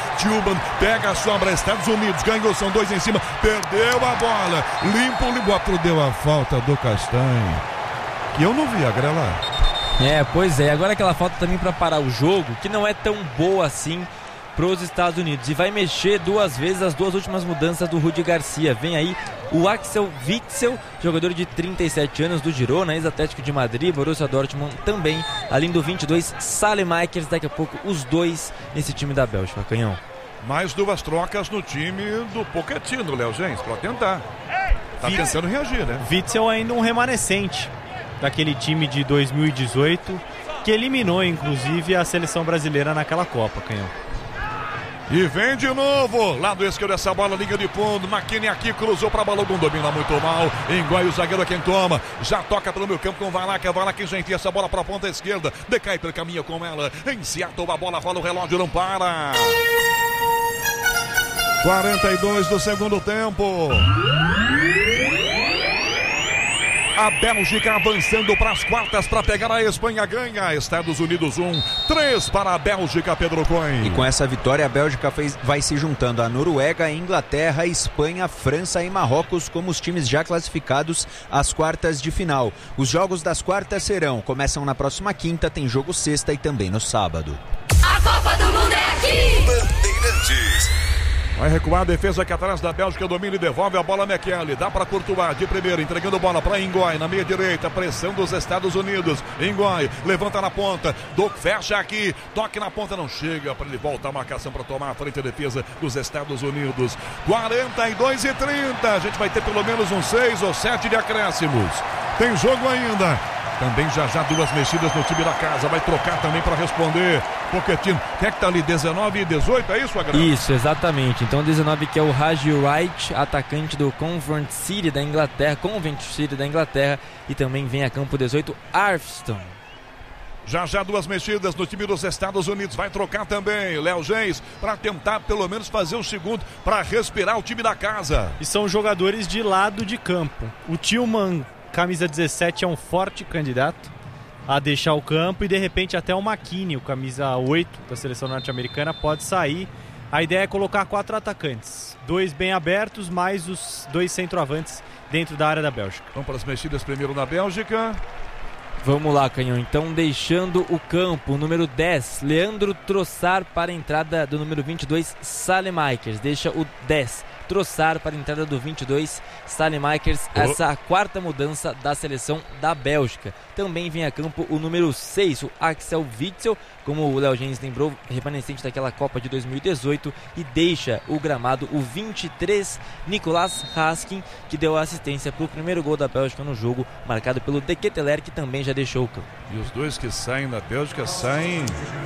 Tillman pega a sobra, Estados Unidos, ganhou, são dois em cima, perdeu a bola, limpo, limpo, outro deu a falta do Castanho, que eu não vi, Agrela. É, pois é, agora aquela falta também para parar o jogo, que não é tão boa assim para os Estados Unidos, e vai mexer duas vezes as duas últimas mudanças do Rudy Garcia. Vem aí o Axel Witsel, jogador de trinta e sete anos do Girona, ex-Atlético de Madrid, Borussia Dortmund também, além do vinte e dois, Saelemaekers, daqui a pouco os dois nesse time da Bélgica, Canhão. Mais duas trocas no time do Pochettino, Léo Gens, para tentar. Tá Witzel, tentando reagir, né? Witsel ainda um remanescente daquele time de dois mil e dezoito, que eliminou inclusive a seleção brasileira naquela Copa, Canhão. E vem de novo, lado esquerdo essa bola, linha de fundo, McKinney aqui, cruzou para Balogun, domina muito mal, engole o zagueiro, quem toma, já toca pelo meio campo com o Valac, a Valac já enfia essa bola para a ponta esquerda, decai pelo caminho com ela, em Seattle a bola rola, o relógio não para. quarenta e dois do segundo tempo. A Bélgica avançando para as quartas para pegar a Espanha, ganha. Estados Unidos um, três para a Bélgica, Pedro Cohen. E com essa vitória a Bélgica fez, vai se juntando a Noruega, a Inglaterra, a Espanha, a França e Marrocos como os times já classificados às quartas de final. Os jogos das quartas serão, começam na próxima quinta, tem jogo sexta e também no sábado. A Copa do Mundo é aqui! Bandeirantes. Vai recuar a defesa aqui atrás da Bélgica, domina e devolve a bola McKelly, dá para Courtois de primeira, entregando bola para Ingoy na meia direita, pressão dos Estados Unidos, Ingoy levanta na ponta, Doc fecha aqui, toque na ponta, não chega para ele voltar a marcação para tomar a frente a defesa dos Estados Unidos. Quarenta e dois e trinta, a gente vai ter pelo menos uns seis ou sete de acréscimos, tem jogo ainda. Também já já duas mexidas no time da casa. Vai trocar também para responder. Pochettino, quem é que tá ali? dezenove e dezoito, é isso, Agrão? Isso, exatamente. Então dezenove que é o Raji Wright, atacante do Covent City da Inglaterra, Covent City da Inglaterra. E também vem a campo dezoito, Arfston. Já já duas mexidas no time dos Estados Unidos. Vai trocar também Léo Gens para tentar pelo menos fazer o segundo para respirar o time da casa. E são jogadores de lado de campo. O Tillman, camisa dezessete, é um forte candidato a deixar o campo, e de repente até o McKinney, o camisa oito da seleção norte-americana, pode sair. A ideia é colocar quatro atacantes, dois bem abertos, mais os dois centroavantes dentro da área da Bélgica. Vamos para as mexidas primeiro na Bélgica. Vamos lá, Canhão. Então, deixando o campo, o número dez, Leandro Trossard, para a entrada do número vinte e dois, Saelemaekers. Deixa o dez, Trossard, para a entrada do vinte e dois, Saelemaekers. Oh. Essa quarta mudança da seleção da Bélgica. Também vem a campo o número seis, o Axel Witsel, como o Léo Gens lembrou, remanescente daquela Copa de dois mil e dezoito, e deixa o gramado o vinte e três, Nicolas Haskin, que deu a assistência para o primeiro gol da Bélgica no jogo, marcado pelo De Ketelaere, que também já deixou o campo. E os dois que saem da Bélgica saem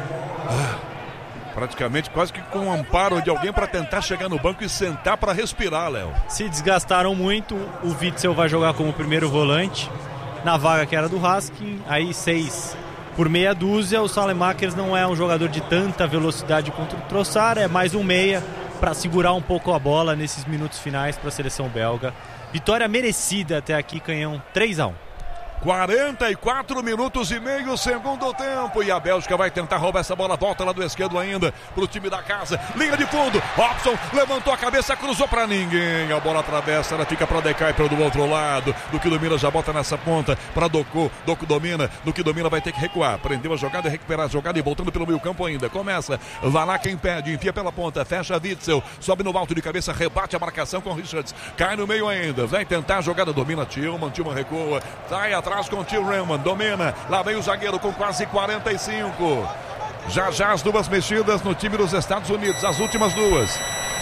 ah, praticamente quase que com o amparo de alguém para tentar chegar no banco e sentar para respirar, Léo. Se desgastaram muito. O Witsel vai jogar como primeiro volante na vaga que era do Haskin. Aí seis por meia dúzia. O Saelemaekers não é um jogador de tanta velocidade quanto o Trossard, é mais um meia para segurar um pouco a bola nesses minutos finais para a seleção belga. Vitória merecida até aqui, Canhão, três a um. quarenta e quatro minutos e meio, segundo tempo, e a Bélgica vai tentar roubar essa bola, volta lá do esquerdo ainda pro time da casa, linha de fundo, Robson levantou a cabeça, cruzou pra ninguém, a bola atravessa, ela fica pra Decai pelo outro lado, do que domina já bota nessa ponta pra Doku, Doku domina, do que domina vai ter que recuar, prendeu a jogada, recuperar a jogada e voltando pelo meio campo ainda, começa, vai lá quem pede, enfia pela ponta, fecha Witsel, sobe no alto de cabeça, rebate a marcação com Richards, cai no meio ainda, vai tentar a jogada, domina Tillman, Tillman recua, sai atrás com o Tillman, domina, lá vem o zagueiro com quase quarenta e cinco. Já já as duas mexidas no time dos Estados Unidos, as últimas duas.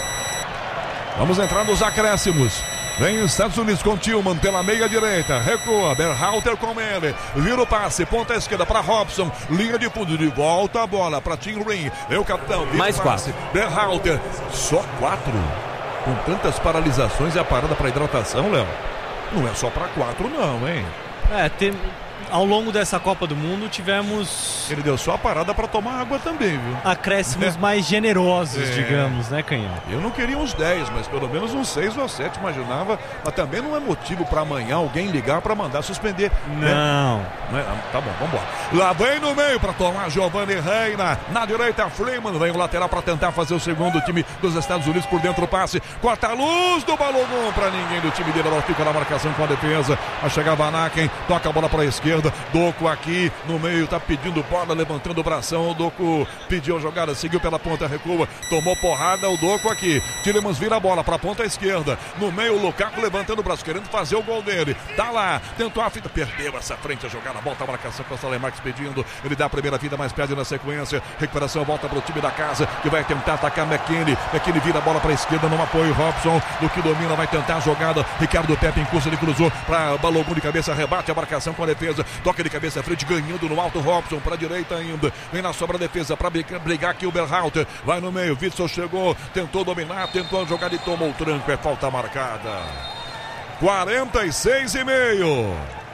Vamos entrar nos acréscimos. Vem os Estados Unidos com Tillman pela meia direita, recua, Berhalter com ele, vira o passe, ponta esquerda para Robson, linha de fundo, de volta a bola para Tim Ring, é o capitão, vira mais o passe, quatro. Berhalter, só quatro, com tantas paralisações e a parada para hidratação, Léo, não é só para quatro não, hein? É, tem, ao longo dessa Copa do Mundo tivemos... Ele deu só a parada para tomar água também, viu? Acréscimos é. mais generosos, é. digamos, né, Canhão? Eu não queria uns dez, mas pelo menos uns seis ou sete, imaginava. Mas também não é motivo para amanhã alguém ligar para mandar suspender. Não. Né? Tá bom, vamos embora. Lá vem no meio para tomar Giovanni Reina. Na direita, Freeman. Vem o lateral para tentar fazer o segundo. Time dos Estados Unidos por dentro, o passe. Corta a luz do Balogun para ninguém do time dele. Ela fica na marcação com a defesa. Vai chegar Vanaken, toca a bola para a esquerda. Doku aqui no meio, tá pedindo bola, levantando o bração. O Doku pediu a jogada, seguiu pela ponta, recua, tomou porrada. O Doku aqui. Tillemans vira a bola para a ponta esquerda. No meio, o Lukaku levantando o braço, querendo fazer o gol dele. Tá lá, tentou a fita, perdeu essa frente a jogada. Volta a marcação com o Salemarques pedindo. Ele dá a primeira fita, mas perde na sequência. Recuperação, volta para o time da casa, que vai tentar atacar McKinney. McKinney vira a bola para a esquerda, no apoio. Robson, no que domina, vai tentar a jogada. Ricardo Pepe em curso, ele cruzou para Balogun de cabeça, rebate a marcação com a defesa. Toca de cabeça à frente, ganhando no alto. Robson para a direita ainda. Vem na sobra defesa para brigar aqui o Berhalter. Vai no meio, Witsel chegou, tentou dominar, tentou a jogada e tomou o tranco. É falta marcada. quarenta e seis e meio.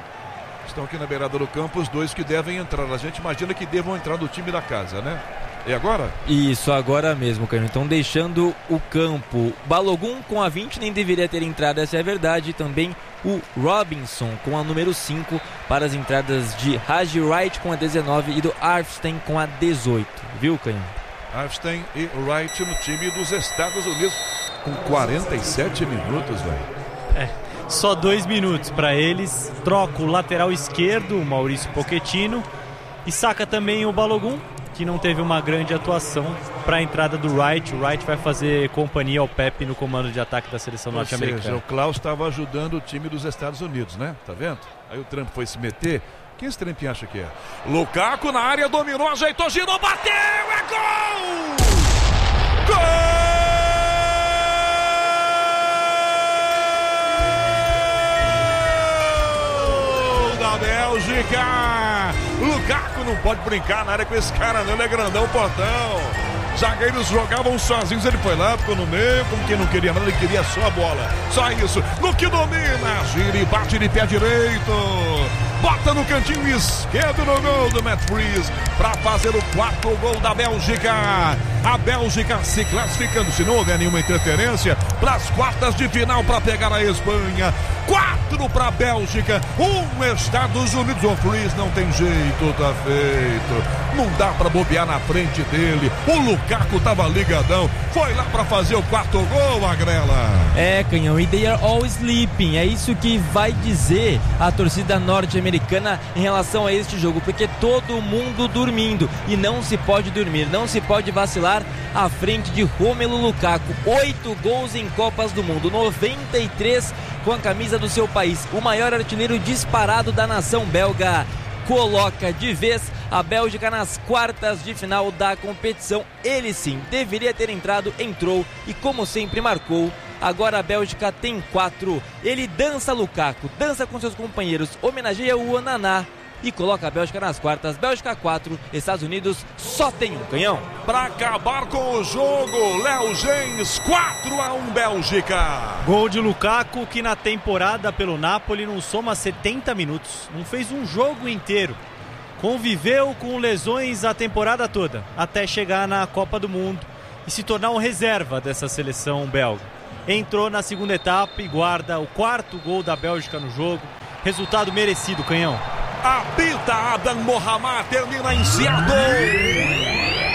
Estão aqui na beirada do campo os dois que devem entrar. A gente imagina que devam entrar do time da casa, né? E agora? Isso, agora mesmo, Caio. Então deixando o campo. Balogun com a vinte nem deveria ter entrado, essa é a verdade. Também o Robinson com a número cinco para as entradas de Haji Wright com a dezenove e do Arfstein com a dezoito. Viu, Caio? Arfstein e Wright no time dos Estados Unidos com quarenta e sete minutos, velho. É, só dois minutos para eles. Troca o lateral esquerdo, o Maurício Pochettino, e saca também o Balogun, que não teve uma grande atuação, para a entrada do Wright. O Wright vai fazer companhia ao Pepe no comando de ataque da seleção norte-americana. O Klaus estava ajudando o time dos Estados Unidos, né? Tá vendo? Aí o Trump foi se meter. Quem esse Trump acha que é? Lukaku na área, dominou, ajeitou, girou, bateu, é gol! Gol! Da Bélgica! Lukaku não pode brincar na área com esse cara, não, ele é grandão, portão. Zagueiros jogavam sozinhos, ele foi lá, ficou no meio, como quem não queria nada, ele queria só a bola. Só isso, no que domina, gira e bate de pé direito. Bota no cantinho esquerdo no gol do Matt Freese para fazer o quarto gol da Bélgica. A Bélgica se classificando, se não houver nenhuma interferência, para as quartas de final para pegar a Espanha. Quatro para a Bélgica, um Estados Unidos. O Freese não tem jeito, tá feito. Não dá para bobear na frente dele. O Lukaku tava ligadão, foi lá para fazer o quarto gol, Agrela. É, Canhão, e they are all sleeping. É isso que vai dizer a torcida norte-americana em relação a este jogo, porque todo mundo dormindo e não se pode dormir, não se pode vacilar à frente de Romelu Lukaku. Oito gols em Copas do Mundo, noventa e três com a camisa do seu país, o maior artilheiro disparado da nação belga. Coloca de vez a Bélgica nas quartas de final da competição. Ele sim deveria ter entrado, entrou e como sempre marcou. Agora a Bélgica tem quatro. Ele dança Lukaku, dança com seus companheiros, homenageia o Onaná e coloca a Bélgica nas quartas. Bélgica quatro, Estados Unidos só tem um, Canhão. Para acabar com o jogo, Léo Gens, quatro a um Bélgica. Gol de Lukaku, que na temporada pelo Napoli não soma setenta minutos, não fez um jogo inteiro. Conviveu com lesões a temporada toda, até chegar na Copa do Mundo e se tornar um reserva dessa seleção belga. Entrou na segunda etapa e guarda o quarto gol da Bélgica no jogo. Resultado merecido, Canhão. Apita Adam Mohamed, termina em Seattle.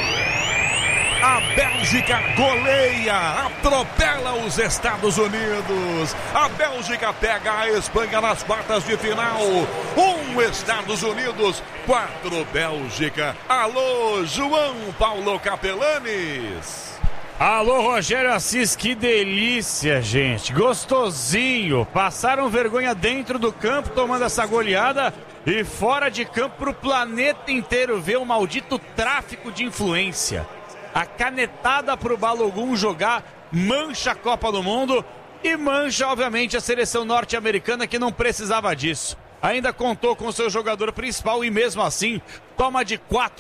A Bélgica goleia, atropela os Estados Unidos. A Bélgica pega a Espanha nas quartas de final. Um Estados Unidos, quatro Bélgica. Alô, João Paulo Capelanes. Alô, Rogério Assis, que delícia, gente, gostosinho. Passaram vergonha dentro do campo tomando essa goleada e fora de campo pro planeta inteiro ver o maldito tráfico de influência. A canetada pro Balogun jogar mancha a Copa do Mundo e mancha, obviamente, a seleção norte-americana, que não precisava disso. Ainda contou com seu jogador principal e mesmo assim toma de quatro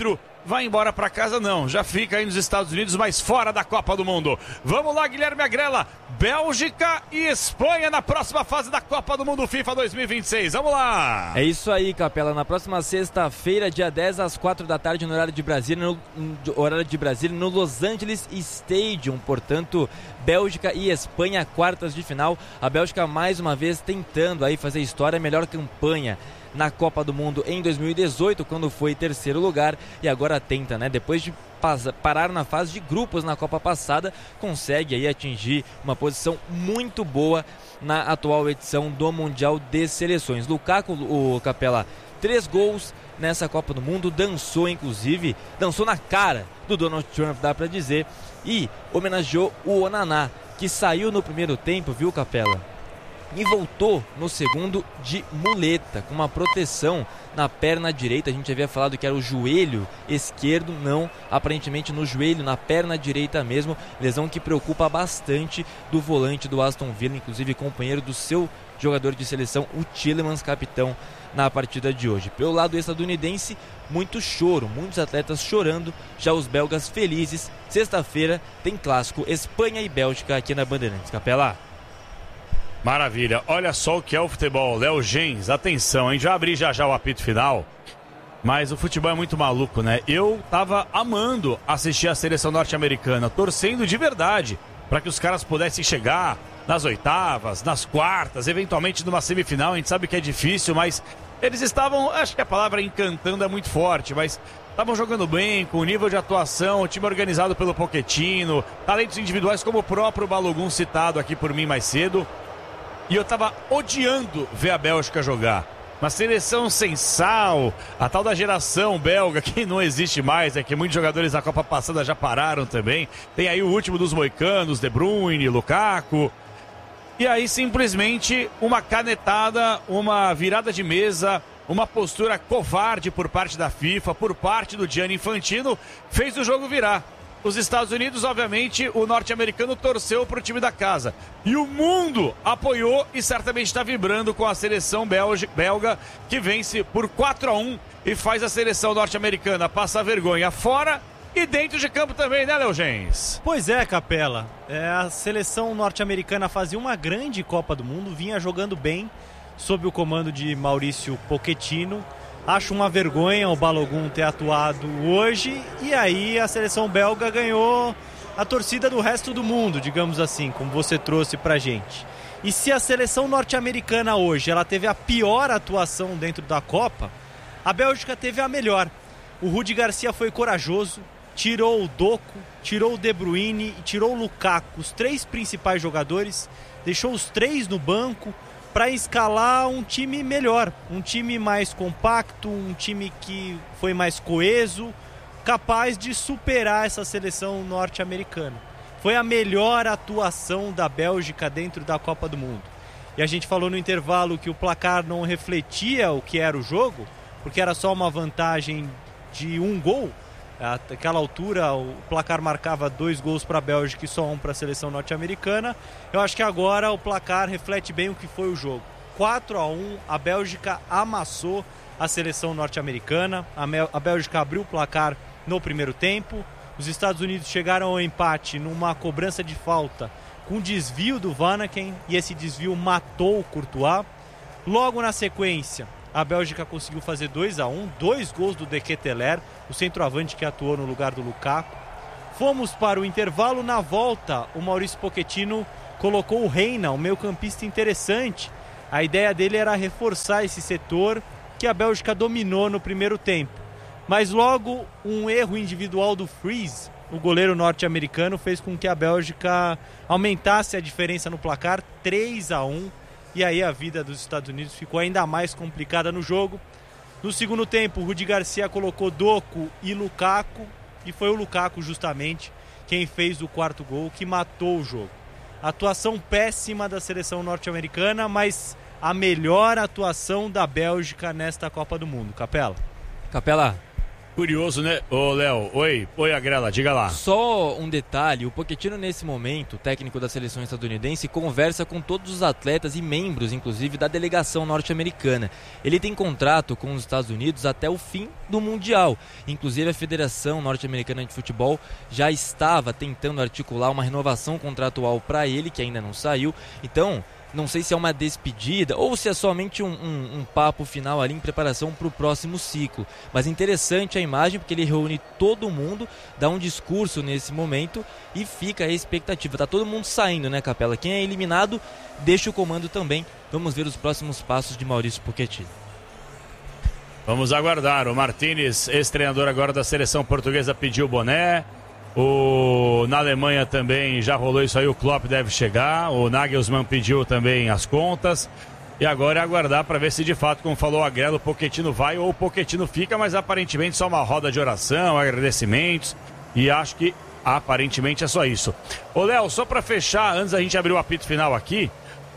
vai embora para casa não, já fica aí nos Estados Unidos, mas fora da Copa do Mundo. Vamos lá, Guilherme Agrela, Bélgica e Espanha na próxima fase da Copa do Mundo FIFA dois mil e vinte e seis, vamos lá! É isso aí, Capela, na próxima sexta-feira, dia dez, às quatro da tarde, no horário de Brasília, no no horário de Brasília, no Los Angeles Stadium, portanto, Bélgica e Espanha, quartas de final, a Bélgica mais uma vez tentando aí fazer história, melhor campanha na Copa do Mundo em dois mil e dezoito, quando foi terceiro lugar, e agora tenta, né, depois de parar na fase de grupos na Copa passada, consegue aí atingir uma posição muito boa na atual edição do Mundial de Seleções. Lukaku, o Capela, três gols nessa Copa do Mundo, dançou inclusive, dançou na cara do Donald Trump, dá pra dizer, e homenageou o Onaná, que saiu no primeiro tempo, viu, Capela? E voltou no segundo de muleta, com uma proteção na perna direita. A gente havia falado que era o joelho esquerdo, não, aparentemente no joelho, na perna direita mesmo. Lesão que preocupa bastante do volante do Aston Villa, inclusive companheiro do seu jogador de seleção, o Tielemans, capitão na partida de hoje. Pelo lado estadunidense, muito choro, muitos atletas chorando, já os belgas felizes. Sexta-feira tem clássico Espanha e Bélgica aqui na Bandeirantes. Capela. Maravilha, olha só o que é o futebol. Léo Gens, atenção, hein? Já abri já já o apito final, mas o futebol é muito maluco, né? Eu tava amando assistir a seleção norte-americana, torcendo de verdade para que os caras pudessem chegar nas oitavas, nas quartas, eventualmente numa semifinal. A gente sabe que é difícil, mas eles estavam, acho que a palavra encantando é muito forte, mas estavam jogando bem, com o nível de atuação, o time organizado pelo Pochettino, talentos individuais como o próprio Balogun, citado aqui por mim mais cedo. E eu tava odiando ver a Bélgica jogar. Uma seleção sem sal, a tal da geração belga, que não existe mais, é que muitos jogadores da Copa passada já pararam também. Tem aí o último dos moicanos, De Bruyne, Lukaku. E aí simplesmente uma canetada, uma virada de mesa, uma postura covarde por parte da FIFA, por parte do Gianni Infantino, fez o jogo virar. Os Estados Unidos, obviamente, o norte-americano torceu para o time da casa. E o mundo apoiou e certamente está vibrando com a seleção belga, que vence por quatro a um e faz a seleção norte-americana passar vergonha fora e dentro de campo também, né, Léo Gens? Pois é, Capela. É, a seleção norte-americana fazia uma grande Copa do Mundo, vinha jogando bem sob o comando de Maurício Pochettino. Acho uma vergonha o Balogun ter atuado hoje, e aí a seleção belga ganhou a torcida do resto do mundo, digamos assim, como você trouxe pra gente. E se a seleção norte-americana hoje ela teve a pior atuação dentro da Copa, a Bélgica teve a melhor. O Rudi Garcia foi corajoso, tirou o Doku, tirou o De Bruyne e tirou o Lukaku, os três principais jogadores, deixou os três no banco, para escalar um time melhor, um time mais compacto, um time que foi mais coeso, capaz de superar essa seleção norte-americana. Foi a melhor atuação da Bélgica dentro da Copa do Mundo. E a gente falou no intervalo que o placar não refletia o que era o jogo, porque era só uma vantagem de um gol. Naquela altura o placar marcava dois gols para a Bélgica e só um para a seleção norte-americana. Eu acho que agora o placar reflete bem o que foi o jogo. quatro a um, a Bélgica amassou a seleção norte-americana. A Bélgica abriu o placar no primeiro tempo. Os Estados Unidos chegaram ao empate numa cobrança de falta com desvio do Vanaken, e esse desvio matou o Courtois. Logo na sequência, a Bélgica conseguiu fazer dois a um, dois gols do De Ketelaere, o centroavante que atuou no lugar do Lukaku. Fomos para o intervalo. Na volta, o Maurício Pochettino colocou o Reina, um meio-campista interessante. A ideia dele era reforçar esse setor que a Bélgica dominou no primeiro tempo. Mas logo, um erro individual do Freeze, o goleiro norte-americano, fez com que a Bélgica aumentasse a diferença no placar, três a um. E aí a vida dos Estados Unidos ficou ainda mais complicada no jogo. No segundo tempo, o Rudi Garcia colocou Doku e Lukaku, e foi o Lukaku justamente quem fez o quarto gol, que matou o jogo. Atuação péssima da seleção norte-americana, mas a melhor atuação da Bélgica nesta Copa do Mundo. Capela. Capela, Curioso, né? Ô, Léo, oi, oi, Agrela, diga lá. Só um detalhe, o Pochettino nesse momento, técnico da seleção estadunidense, conversa com todos os atletas e membros, inclusive, da delegação norte-americana. Ele tem contrato com os Estados Unidos até o fim do Mundial. Inclusive, a Federação Norte-Americana de Futebol já estava tentando articular uma renovação contratual para ele, que ainda não saiu. Então, não sei se é uma despedida ou se é somente um, um, um papo final ali em preparação para o próximo ciclo. Mas interessante a imagem, porque ele reúne todo mundo, dá um discurso nesse momento e fica a expectativa. Tá todo mundo saindo, né, Capela? Quem é eliminado deixa o comando também. Vamos ver os próximos passos de Maurício Pochettino. Vamos aguardar. O Martínez, ex-treinador agora da seleção portuguesa, pediu o boné. O... Na Alemanha também já rolou isso aí, o Klopp deve chegar. O Nagelsmann pediu também as contas. E agora é aguardar para ver se de fato, como falou a Grela, o Pochettino vai ou o Pochettino fica, mas aparentemente só uma roda de oração, agradecimentos. E acho que aparentemente é só isso. Ô Léo, só para fechar, antes da gente abrir o apito final aqui,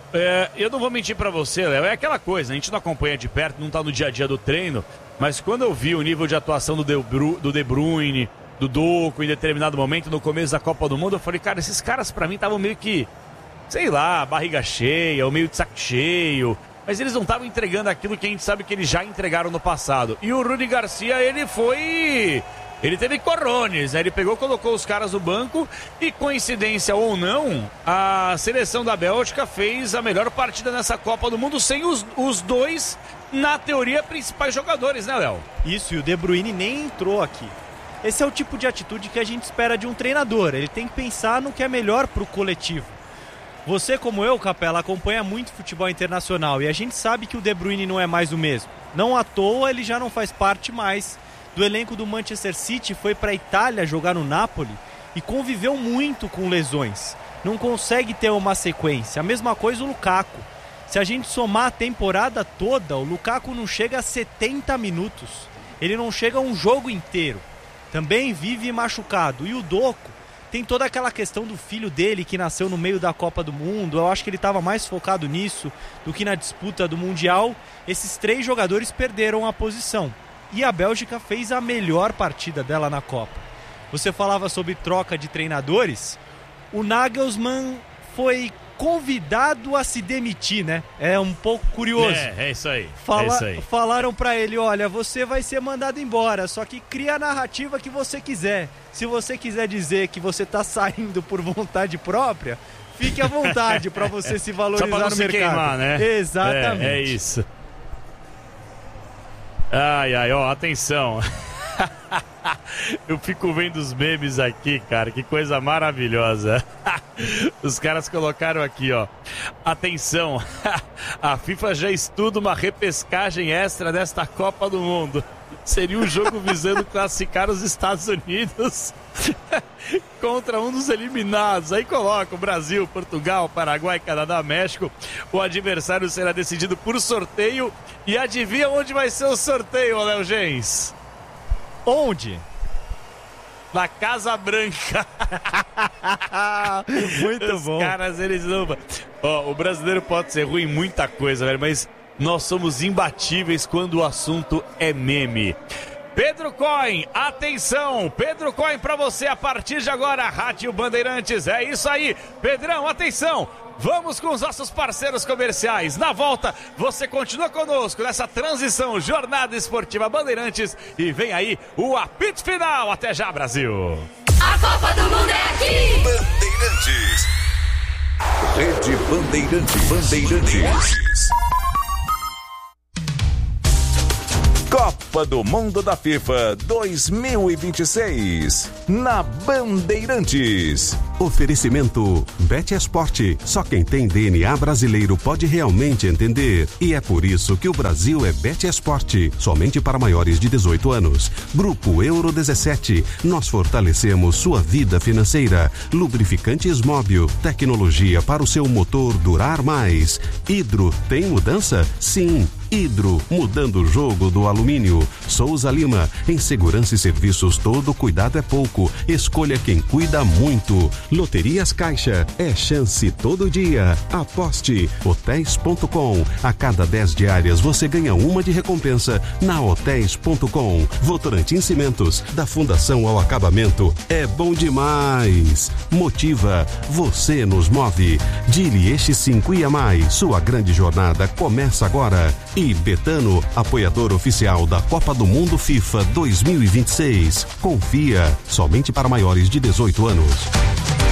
é, eu não vou mentir para você, Léo, é aquela coisa, a gente não acompanha de perto, não tá no dia a dia do treino, mas quando eu vi o nível de atuação do De, Bru, do De Bruyne, do Doku, em determinado momento, no começo da Copa do Mundo, eu falei, cara, esses caras pra mim estavam meio que, sei lá, barriga cheia, ou meio de saco cheio, mas eles não estavam entregando aquilo que a gente sabe que eles já entregaram no passado. E o Rudi Garcia, ele foi... Ele teve corrones, né? Ele pegou, colocou os caras no banco e, coincidência ou não, a seleção da Bélgica fez a melhor partida nessa Copa do Mundo sem os, os dois, na teoria, principais jogadores, né, Léo? Isso, e o De Bruyne nem entrou aqui. Esse é o tipo de atitude que a gente espera de um treinador. Ele tem que pensar no que é melhor para o coletivo. Você, como eu, Capela, acompanha muito futebol internacional e a gente sabe que o De Bruyne não é mais o mesmo. Não à toa ele já não faz parte mais do elenco do Manchester City, foi para a Itália jogar no Napoli e conviveu muito com lesões. Não consegue ter uma sequência. A mesma coisa o Lukaku. Se a gente somar a temporada toda, o Lukaku não chega a setenta minutos. Ele não chega a um jogo inteiro. Também vive machucado. E o Doku tem toda aquela questão do filho dele que nasceu no meio da Copa do Mundo. Eu acho que ele estava mais focado nisso do que na disputa do Mundial. Esses três jogadores perderam a posição. E a Bélgica fez a melhor partida dela na Copa. Você falava sobre troca de treinadores. O Nagelsmann foi convidado a se demitir, né? É um pouco curioso. É, é isso aí. Fala, é isso aí. Falaram pra ele, olha, você vai ser mandado embora, só que cria a narrativa que você quiser. Se você quiser dizer que você tá saindo por vontade própria, fique à vontade pra você se valorizar Só pra não no se mercado. Queimar, né? Exatamente. É, é isso. Ai, ai, ó, atenção. Eu fico vendo os memes aqui, cara, que coisa maravilhosa. Os caras colocaram aqui, ó. Atenção, a FIFA já estuda uma repescagem extra desta Copa do Mundo. Seria um jogo visando classificar os Estados Unidos contra um dos eliminados. Aí coloca o Brasil, Portugal, Paraguai, Canadá, México. O adversário será decidido por sorteio. E adivinha onde vai ser o sorteio, Léo Gens? Onde? Na Casa Branca. Muito Os bom. Os caras, eles não... Ó, o brasileiro pode ser ruim em muita coisa, velho, mas nós somos imbatíveis quando o assunto é meme. Pedro Coin, atenção, Pedro Coin pra você a partir de agora, Rádio Bandeirantes, é isso aí. Pedrão, atenção, vamos com os nossos parceiros comerciais. Na volta, você continua conosco nessa transição Jornada Esportiva Bandeirantes e vem aí o apito final. Até já, Brasil. A Copa do Mundo é aqui. Bandeirantes. Rede Bandeirantes. Bandeirantes. Copa do Mundo da FIFA dois mil e vinte e seis, na Bandeirantes. Oferecimento Bet Esporte. Só quem tem D N A brasileiro pode realmente entender. E é por isso que o Brasil é Bet Esporte. Somente para maiores de dezoito anos. Grupo Euro dezessete. Nós fortalecemos sua vida financeira. Lubrificantes Móbil. Tecnologia para o seu motor durar mais. Hidro tem mudança? Sim. Hidro, mudando o jogo do alumínio. Souza Lima, em segurança e serviços todo cuidado é pouco. Escolha quem cuida muito. Loterias Caixa, é chance todo dia. Aposte. hotéis ponto com. A cada dez diárias você ganha uma de recompensa na hotéis ponto com. Votorantim Cimentos, da Fundação ao Acabamento. É bom demais. Motiva, você nos move. Dili Eixo cinco I A Mais, sua grande jornada começa agora. E Betano, apoiador oficial da Copa do Mundo FIFA dois mil e vinte e seis. Confia, somente para maiores de dezoito anos.